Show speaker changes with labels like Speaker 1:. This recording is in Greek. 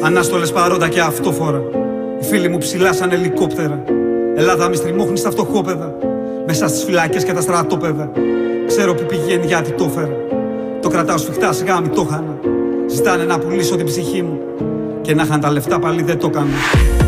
Speaker 1: Ανάστολες παρόντα και αυτόφορα. Οι φίλοι μου ψηλά σαν ελικόπτερα. Ελλάδα μη στριμώχνει στα φτωχόπεδα. Μέσα στις φυλακές και τα στρατόπεδα. Ξέρω που πηγαίνει γιατί το έφερα. Το κρατάω σφιχτά σιγά μη το χάνα. Ζητάνε να πουλήσω την ψυχή μου. Και να είχαν τα λεφτά πάλι δεν το κάνω.